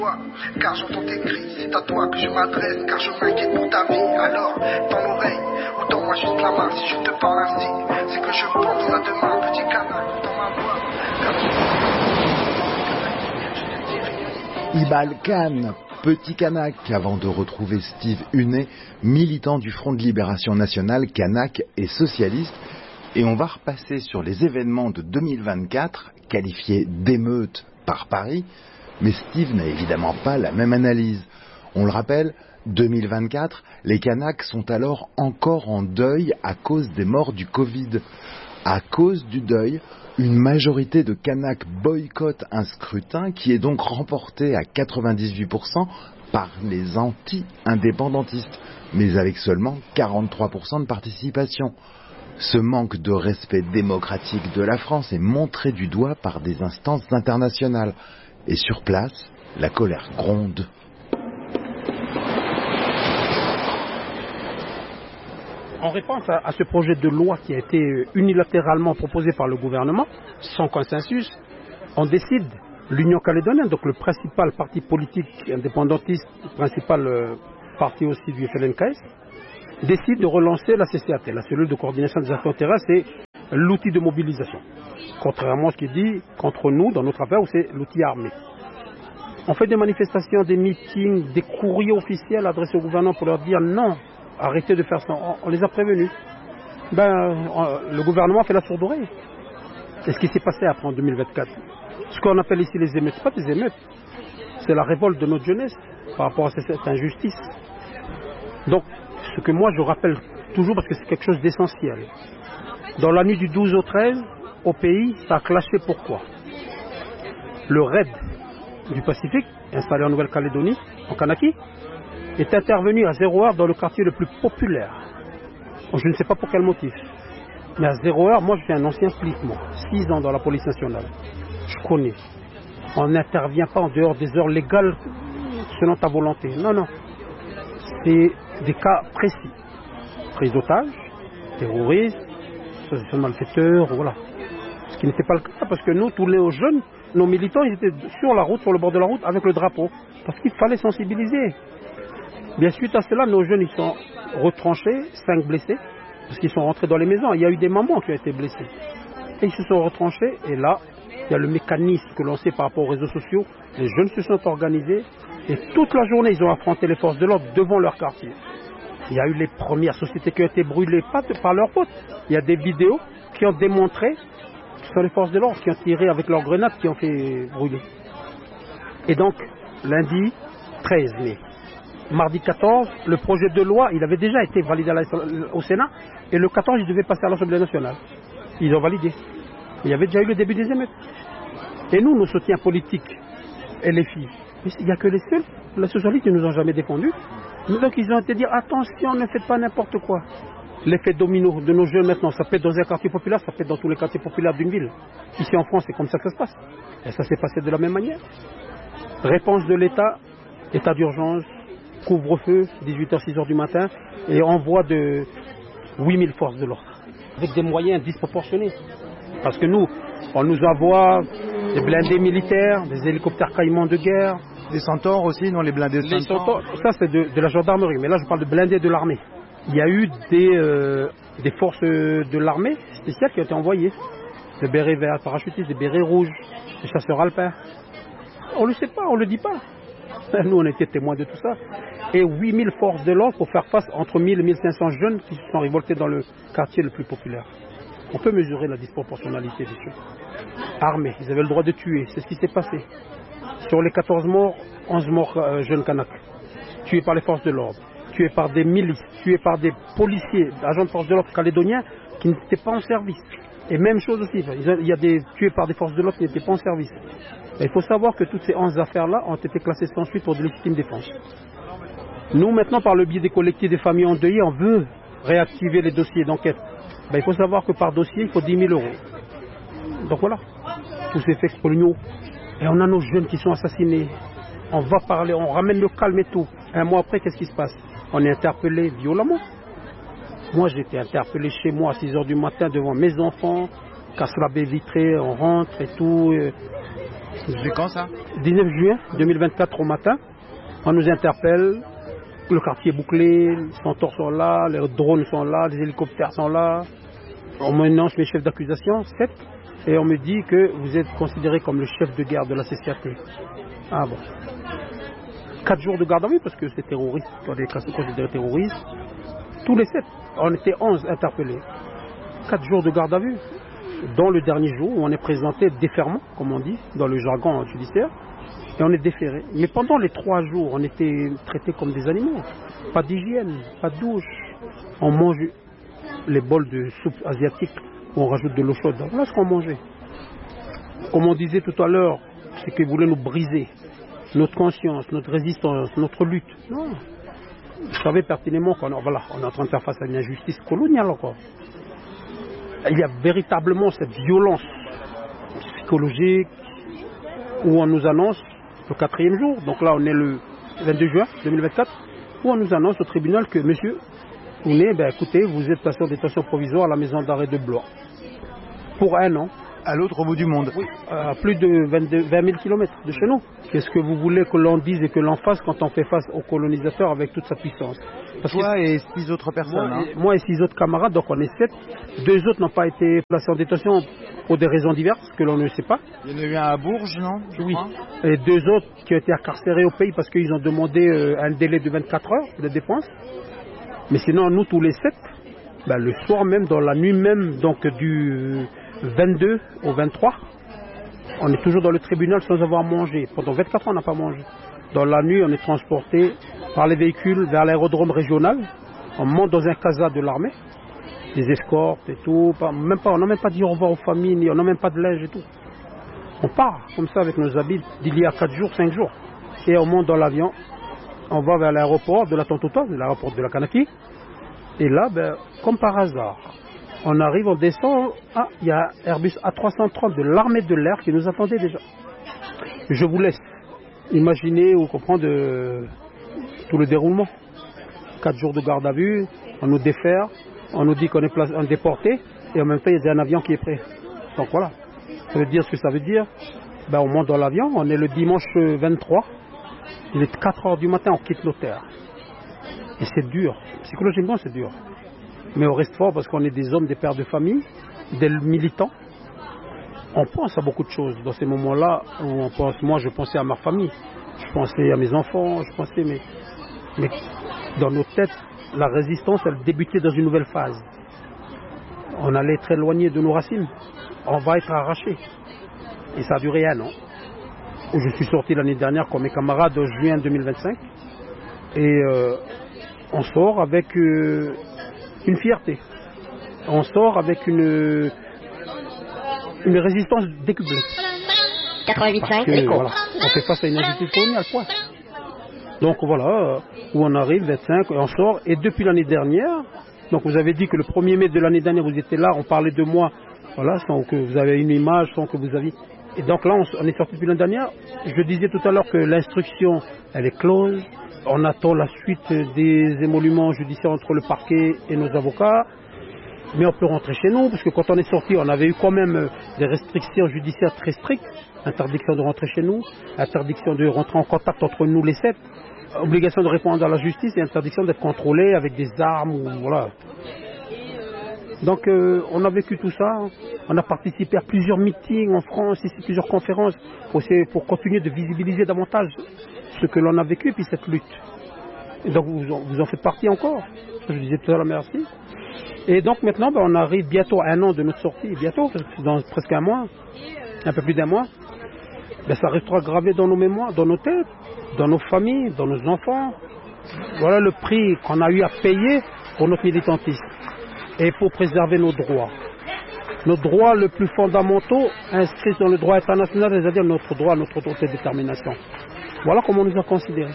Car j'entends tes cris, c'est à toi que je m'adresse, car je m'inquiète pour ta vie. Alors, dans l'oreille, ou tends-moi juste la main si je te parle ainsi. C'est que je pense à demain, petit canard, dans ma voix. Ibal Khan, petit Kanak, avant de retrouver Steve Hunet, militant du Front de Libération Nationale, Kanak et socialiste. Et on va repasser sur les événements de 2024, qualifiés d'émeutes par Paris. Mais Steve n'a évidemment pas la même analyse. On le rappelle, 2024, les Kanaks sont alors encore en deuil à cause des morts du Covid. À cause du deuil, une majorité de Kanaks boycotte un scrutin qui est donc remporté à 98% par les anti-indépendantistes, mais avec seulement 43% de participation. Ce manque de respect démocratique de la France est montré du doigt par des instances internationales. Et sur place, la colère gronde. En réponse à ce projet de loi qui a été unilatéralement proposé par le gouvernement, sans consensus, on décide, l'Union calédonienne, donc le principal parti politique indépendantiste, le principal parti aussi du FLNKS, décide de relancer la CCAT, la cellule de coordination des actions terrestres, c'est l'outil de mobilisation. Contrairement à ce qui est dit contre nous, dans notre affaire, où c'est l'outil armé. On fait des manifestations, des meetings, des courriers officiels adressés au gouvernement pour leur dire non, arrêtez de faire ça. On les a prévenus. Le gouvernement a fait la sourde oreille. Et ce qui s'est passé après en 2024, ce qu'on appelle ici les émeutes, ce n'est pas des émeutes, c'est la révolte de notre jeunesse par rapport à cette injustice. Donc, ce que moi je rappelle toujours, parce que c'est quelque chose d'essentiel, dans la nuit du 12 au 13, au pays, ça a clashé pourquoi? Le raid du Pacifique, installé en Nouvelle-Calédonie, en Kanaki, est intervenu à 0 heure dans le quartier le plus populaire. Je ne sais pas pour quel motif. Mais à 0 heure, moi je suis un ancien flic, 6 ans dans la police nationale. Je connais. On n'intervient pas en dehors des heures légales selon ta volonté. Non, non. C'est des cas précis. Prise d'otages, terrorisme, association de malfaiteurs, voilà. Ce qui n'était pas le cas, parce que nous, tous les jeunes, nos militants, ils étaient sur la route, sur le bord de la route, avec le drapeau. Parce qu'il fallait sensibiliser. Bien suite à cela, nos jeunes, ils sont retranchés, 5 blessés, parce qu'ils sont rentrés dans les maisons. Il y a eu des mamans qui ont été blessées. Et ils se sont retranchés, et là, il y a le mécanisme que l'on sait par rapport aux réseaux sociaux. Les jeunes se sont organisés, et toute la journée, ils ont affronté les forces de l'ordre devant leur quartier. Il y a eu les premières sociétés qui ont été brûlées, pas par leurs potes. Il y a des vidéos qui ont démontré que ce sont les forces de l'ordre qui ont tiré avec leurs grenades qui ont fait brûler. Et donc, lundi 13 mai, mardi 14, le projet de loi, il avait déjà été validé au Sénat, et le 14, il devait passer à l'Assemblée nationale. Ils ont validé. Il y avait déjà eu le début des émeutes. Et nous, nos soutiens politiques, et les filles, il n'y a que les seuls, les socialistes, ils ne nous ont jamais défendus. Donc ils ont été dire attention, ne faites pas n'importe quoi. L'effet domino de nos jeunes maintenant, ça pète dans un quartier populaire, ça pète dans tous les quartiers populaires d'une ville. Ici en France, c'est comme ça que ça se passe. Et ça s'est passé de la même manière. Réponse de l'État, état d'urgence, couvre-feu, 18h, 6h du matin, et envoi de 8000 forces de l'ordre. Avec des moyens disproportionnés. Parce que nous, on nous envoie des blindés militaires, des hélicoptères caïmans de guerre. Des centaures aussi, non, les blindés centaures. Ça, c'est de la gendarmerie, mais là, je parle de blindés de l'armée. Il y a eu des forces de l'armée spéciales qui ont été envoyées. Des bérets verts parachutistes, des bérets rouges, des chasseurs alpins. On ne le sait pas, on ne le dit pas. Nous, on était témoins de tout ça. Et 8000 forces de l'ordre pour faire face entre 1000 et 1500 jeunes qui se sont révoltés dans le quartier le plus populaire. On peut mesurer la disproportionnalité des choses. Armés, ils avaient le droit de tuer, c'est ce qui s'est passé. Sur les 14 morts, 11 morts jeunes Kanaks, tués par les forces de l'ordre, tués par des milices, tués par des policiers, agents de forces de l'ordre calédoniens qui n'étaient pas en service. Et même chose aussi, il y a des tués par des forces de l'ordre qui n'étaient pas en service. Et il faut savoir que toutes ces 11 affaires-là ont été classées sans suite pour de légitime défense. Nous, maintenant, par le biais des collectifs des familles endeuillées, on veut réactiver les dossiers d'enquête. Il faut savoir que par dossier, il faut 10 000 euros. Donc voilà, tout s'est fait pour nous. Et on a nos jeunes qui sont assassinés. On va parler, on ramène le calme et tout. Un mois après, qu'est-ce qui se passe? On est interpellé violemment. Moi, j'ai été interpellé chez moi à 6 h du matin devant mes enfants. Casse la baie vitrée, on rentre et tout. C'est quand ça? 19 juin 2024 au matin, on nous interpelle, le quartier est bouclé, les centaures sont là, les drones sont là, les hélicoptères sont là. On m'annonce mes chefs d'accusation, 7, et on me dit que vous êtes considéré comme le chef de guerre de la CCAT. Ah bon. 4 jours de garde à vue parce que c'est terroriste, on est considéré terroriste. Tous les 7, on était 11 interpellés. 4 jours de garde à vue, dont le dernier jour où on est présenté déferment, comme on dit, dans le jargon judiciaire, et on est déféré. Mais pendant les 3 jours, on était traités comme des animaux. Pas d'hygiène, pas de douche. On mange les bols de soupe asiatique où on rajoute de l'eau chaude. Voilà ce qu'on mangeait. Comme on disait tout à l'heure, c'est qu'ils voulaient nous briser. Notre conscience, notre résistance, notre lutte. Non. Vous savez pertinemment qu'on est en train de faire face à une injustice coloniale encore. Il y a véritablement cette violence psychologique où on nous annonce le 4e jour, donc là on est le 22 juin 2024, où on nous annonce au tribunal que monsieur, écoutez, vous êtes placé en détention provisoire à la maison d'arrêt de Blois pour 1 an. À l'autre bout du monde. Oui, à plus de 20 000 km de chez nous. Qu'est-ce que vous voulez que l'on dise et que l'on fasse quand on fait face aux colonisateurs avec toute sa puissance? Parce Toi et 6 autres personnes. Moi et 6 autres camarades, donc on est 7. 2 autres n'ont pas été placés en détention pour des raisons diverses que l'on ne sait pas. Il y en a eu un à Bourges, non? Oui. Et 2 autres qui ont été incarcérés au pays parce qu'ils ont demandé un délai de 24 heures de défense. Mais sinon, nous tous les 7, le soir même, dans la nuit même, donc du 22 au 23, on est toujours dans le tribunal sans avoir mangé. Pendant 24 ans, on n'a pas mangé. Dans la nuit, on est transporté par les véhicules vers l'aérodrome régional. On monte dans un casa de l'armée, des escortes et tout. On n'a même pas dit au revoir aux familles, on n'a même pas de linge et tout. On part comme ça avec nos habits d'il y a 4 jours, 5 jours. Et on monte dans l'avion, on va vers l'aéroport de la Tontouta, l'aéroport de la Kanaki. Et là, comme par hasard, on arrive, on descend, il y a Airbus A330 de l'armée de l'air qui nous attendait déjà. Je vous laisse imaginer ou comprendre tout le déroulement. 4 jours de garde à vue, on nous défère, on nous dit qu'on est déporté, et en même temps il y a un avion qui est prêt. Donc voilà, ça veut dire ce que ça veut dire. On monte dans l'avion, on est le dimanche 23, il est 4 heures du matin, on quitte nos terres. Et c'est dur, psychologiquement c'est dur. Mais on reste fort parce qu'on est des hommes, des pères de famille, des militants. On pense à beaucoup de choses dans ces moments-là où on pense. Moi, je pensais à ma famille, je pensais à mes enfants, je pensais, mais dans nos têtes, la résistance, elle débutait dans une nouvelle phase. On allait être éloigné de nos racines. On va être arraché. Et ça a duré 1 an. Je suis sorti l'année dernière comme mes camarades en juin 2025. Et on sort avec une fierté. On sort avec une résistance décuplée. 88.5, l'écho. Voilà, on fait face à une injustice coloniale, point. Donc voilà, où on arrive, 25, et on sort. Et depuis l'année dernière, donc vous avez dit que le 1er mai de l'année dernière, vous étiez là, on parlait de moi, voilà, sans que vous avez une image, sans que vous aviez... Et donc là, on est sorti depuis l'année dernière. Je disais tout à l'heure que l'instruction, elle est close. On attend la suite des émoluments judiciaires entre le parquet et nos avocats. Mais on peut rentrer chez nous, parce que quand on est sorti, on avait eu quand même des restrictions judiciaires très strictes. Interdiction de rentrer chez nous, interdiction de rentrer en contact entre nous les 7, obligation de répondre à la justice et interdiction d'être contrôlé avec des armes. Voilà. Donc on a vécu tout ça. On a participé à plusieurs meetings en France, ici, plusieurs conférences, pour continuer de visibiliser davantage ce que l'on a vécu et puis cette lutte. Et donc vous en faites partie encore. Je disais tout à l'heure merci. Et donc maintenant on arrive bientôt à 1 an de notre sortie, bientôt, parce que c'est dans presque 1 mois, un peu plus d'1 mois. Ça restera gravé dans nos mémoires, dans nos têtes, dans nos familles, dans nos enfants. Voilà le prix qu'on a eu à payer pour notre militantisme et pour préserver nos droits. Nos droits les plus fondamentaux inscrits dans le droit international, c'est-à-dire notre droit à notre autodétermination. Voilà comment on nous a considérés.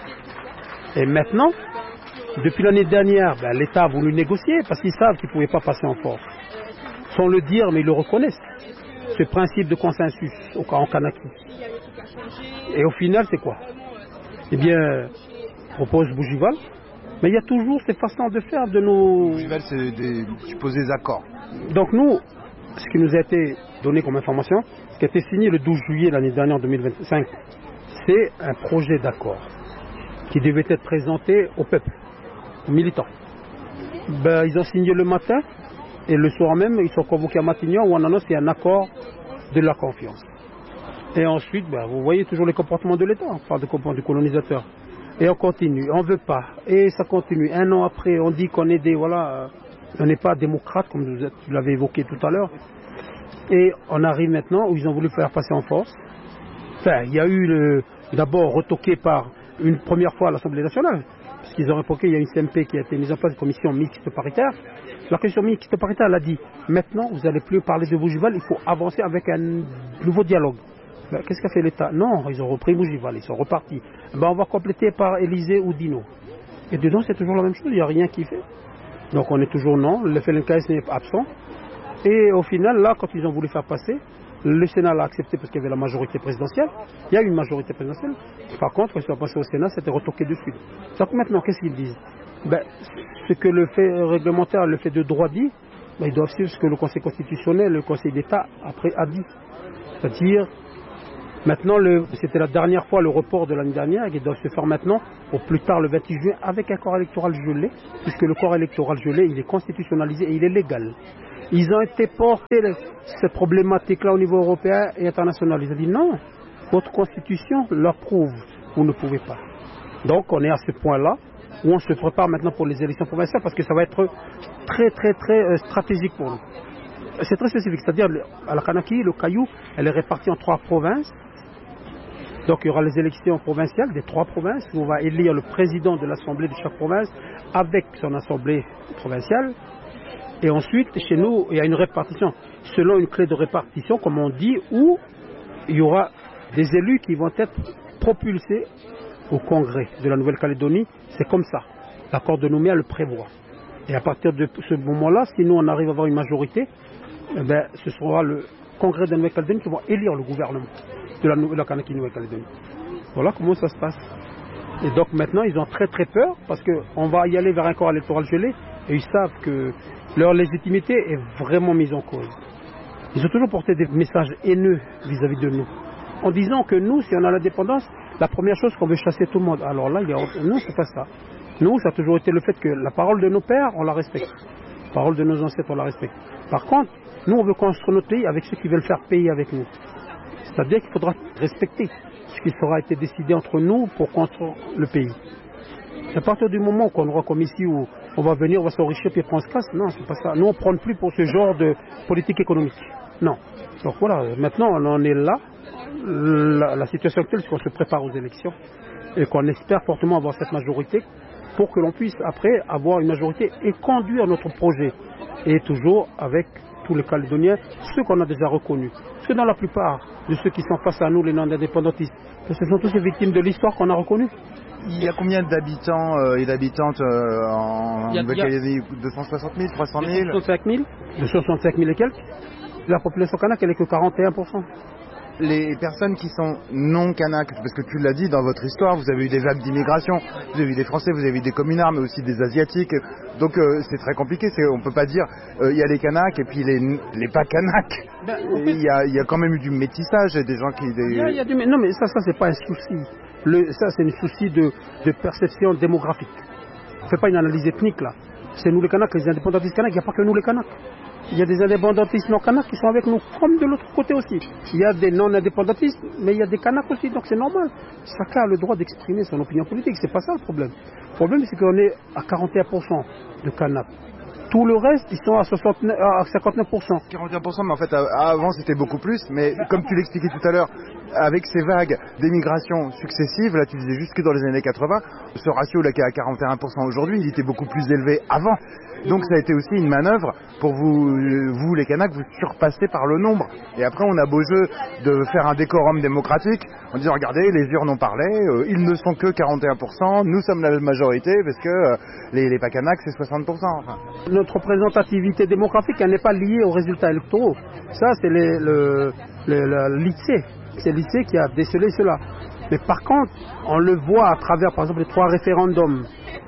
Et maintenant, depuis l'année dernière, l'État a voulu négocier parce qu'ils savent qu'ils ne pouvaient pas passer en force. Sans le dire, mais ils le reconnaissent. Ce principe de consensus en Kanaki. Et au final, c'est quoi? Eh bien, propose Bougival, mais il y a toujours ces façons de faire de nos... Bougival, c'est tu poses des accords. Donc nous, ce qui nous a été donné comme information, qui a été signé le 12 juillet l'année dernière, en 2025, c'est un projet d'accord qui devait être présenté au peuple, aux militants. Ils ont signé le matin et le soir même, ils sont convoqués à Matignon où on annonce qu'il y a un accord de la confiance. Et ensuite, vous voyez toujours les comportements de l'État, on parle de comportements du colonisateur. Et on continue, on ne veut pas. Et ça continue. Un an après, on dit qu'on est on n'est pas démocrate, comme vous l'avez évoqué tout à l'heure. Et on arrive maintenant où ils ont voulu faire passer en force. Enfin, il y a eu d'abord retoqué par une première fois à l'Assemblée nationale, parce qu'ils ont révoqué, il y a une CMP qui a été mise en place, une commission mixte paritaire. La commission mixte paritaire, elle a dit, maintenant, vous n'allez plus parler de Bougival, il faut avancer avec un nouveau dialogue. Qu'est-ce qu'a fait l'État? Non, ils ont repris Bougival, ils sont repartis. On va compléter par Élysée ou Dino. Et dedans, c'est toujours la même chose, il n'y a rien qui fait. Donc on est toujours non, le FLNKS n'est pas absent. Et au final, là, quand ils ont voulu faire passer, le Sénat l'a accepté parce qu'il y avait la majorité présidentielle. Il y a une majorité présidentielle. Par contre, quand ils sont passés au Sénat, c'était retoqué dessus. Donc maintenant, qu'est-ce qu'ils disent? Ce que le fait réglementaire, le fait de droit dit, ils doivent suivre ce que le Conseil constitutionnel, le Conseil d'État après a dit. C'est-à-dire, maintenant, c'était la dernière fois le report de l'année dernière, il doit se faire maintenant, au plus tard le 28 juin, avec un corps électoral gelé, puisque le corps électoral gelé, il est constitutionnalisé et il est légal. Ils ont été portés cette problématique-là au niveau européen et international. Ils ont dit non, votre constitution l'approuve, vous ne pouvez pas. Donc on est à ce point-là où on se prépare maintenant pour les élections provinciales parce que ça va être très très très stratégique pour nous. C'est très spécifique, c'est-à-dire à la Kanaki, le Caillou, elle est répartie en 3 provinces. Donc il y aura les élections provinciales des 3 provinces où on va élire le président de l'assemblée de chaque province avec son assemblée provinciale. Et ensuite, chez nous, il y a une répartition, selon une clé de répartition, comme on dit, où il y aura des élus qui vont être propulsés au Congrès de la Nouvelle-Calédonie. C'est comme ça. L'accord de Nouméa le prévoit. Et à partir de ce moment-là, si nous on arrive à avoir une majorité, ce sera le Congrès de la Nouvelle-Calédonie qui va élire le gouvernement de la Kanaki Nouvelle-Calédonie. Voilà comment ça se passe. Et donc maintenant, ils ont très très peur parce qu'on va y aller vers un corps électoral gelé et ils savent que leur légitimité est vraiment mise en cause. Ils ont toujours porté des messages haineux vis-à-vis de nous, en disant que nous, si on a l'indépendance, la première chose qu'on veut chasser tout le monde. Alors là, nous, c'est pas ça. Nous, ça a toujours été le fait que la parole de nos pères, on la respecte. La parole de nos ancêtres, on la respecte. Par contre, nous, on veut construire notre pays avec ceux qui veulent faire payer avec nous. C'est-à-dire qu'il faudra respecter ce qui sera été décidé entre nous pour construire le pays. C'est à partir du moment qu'on aura comme ici où on va venir, on va s'enrichir puis on se casse. Non, c'est pas ça. Nous, on ne prend plus pour ce genre de politique économique. Non. Donc voilà, maintenant on en est là. La situation actuelle, c'est qu'on se prépare aux élections et qu'on espère fortement avoir cette majorité pour que l'on puisse après avoir une majorité et conduire notre projet. Et toujours avec tous les Calédoniens, ceux qu'on a déjà reconnus. Parce que dans la plupart de ceux qui sont face à nous, les non-indépendantistes, ce sont tous les victimes de l'histoire qu'on a reconnues. Il y a combien d'habitants et d'habitantes en Nouvelle-Calédonie? 260 000, 300 000 265 000 et quelques. La population kanak, elle n'est que 41%. Les personnes qui sont non kanak, parce que tu l'as dit dans votre histoire, vous avez eu des vagues d'immigration, vous avez eu des Français, vous avez eu des communards, mais aussi des Asiatiques. Donc c'est très compliqué. On ne peut pas dire il y a les kanaks et puis les pas kanaks. Il y a quand même eu du métissage, des gens qui... Non mais ça c'est pas un souci. Ça c'est un souci de perception démographique. On ne fait pas une analyse ethnique là. C'est nous les kanaks, les indépendantistes kanaks, il n'y a pas que nous les kanaks. Il y a des indépendantistes non kanaks qui sont avec nous, comme de l'autre côté aussi. Il y a des non-indépendantistes, mais il y a des kanaks aussi, donc c'est normal. Chacun a le droit d'exprimer son opinion politique, c'est pas ça le problème. Le problème c'est qu'on est à 41% de kanaks. Tout le reste, ils sont à 59%. 41%, mais en fait, avant c'était beaucoup plus. Mais comme tu l'expliquais tout à l'heure, avec ces vagues d'émigration successives, là tu disais juste que dans les années 80, ce ratio là qui est à 41% aujourd'hui, il était beaucoup plus élevé avant. Donc ça a été aussi une manœuvre pour vous les Kanaks, vous surpasser par le nombre. Et après on a beau jeu de faire un décorum démocratique en disant regardez, les urnes ont parlé, ils ne sont que 41%, nous sommes la majorité parce que les pas Kanaks c'est 60%. Enfin. Notre représentativité démographique elle n'est pas liée aux résultats électoraux. Ça c'est l'INSEE. C'est l'INSEE qui a décelé cela. Mais par contre, on le voit à travers par exemple les 3 référendums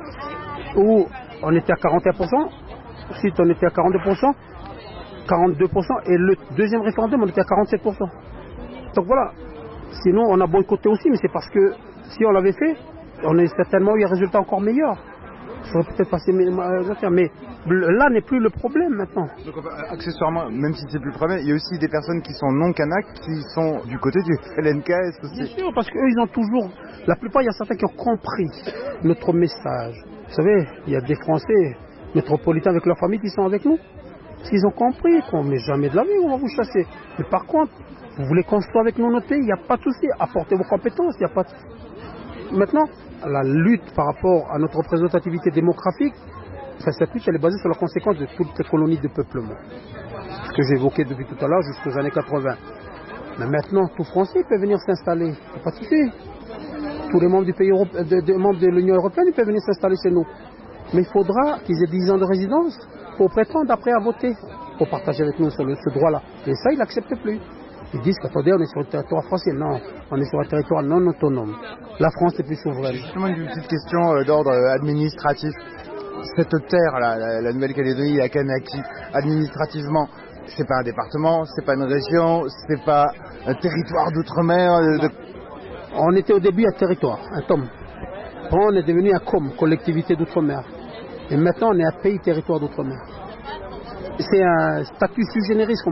où on était à 41%, ensuite on était à 42%, 42%, et le deuxième référendum on était à 47%. Donc voilà. Sinon, on a boycotté aussi, mais c'est parce que si on l'avait fait, on aurait certainement eu un résultat encore meilleur. Ça aurait peut-être passé, mais là n'est plus le problème maintenant. Donc, accessoirement, même si c'est plus le problème, il y a aussi des personnes qui sont non kanak qui sont du côté du LNK. Bien sûr, parce qu'eux, ils ont toujours... La plupart, il y a certains qui ont compris notre message. Vous savez, il y a des Français métropolitains avec leur famille qui sont avec nous. Parce qu'ils ont compris qu'on ne met jamais de la vie, on va vous chasser. Mais par contre, vous voulez qu'on soit avec nous dans notre pays, il n'y a pas de souci. Apportez vos compétences, il n'y a pas de... Maintenant, la lutte par rapport à notre représentativité démographique, cette lutte elle est basée sur la conséquence de toutes les colonies de peuplement. Ce que j'ai évoqué depuis tout à l'heure jusqu'aux années 80. Mais maintenant, tout Français peut venir s'installer. Il n'y a pas de souci. Tous les membres du pays membres de l'Union européenne ils peuvent venir s'installer chez nous. Mais il faudra qu'ils aient 10 ans de résidence pour prétendre après à voter, pour partager avec nous ce droit-là. Et ça, ils n'acceptent plus. Ils disent qu'attendez, on est sur le territoire français. Non, on est sur un territoire non autonome. La France est plus souveraine. Justement, une petite question d'ordre administratif. Cette terre, la Nouvelle-Calédonie, la Kanaki, administrativement, c'est pas un département, c'est pas une région, c'est pas un territoire d'outre-mer. On était au début un territoire, un TOM. On est devenu un COM, collectivité d'outre-mer. Et maintenant, on est un pays territoire d'outre-mer. C'est un statut sui generis.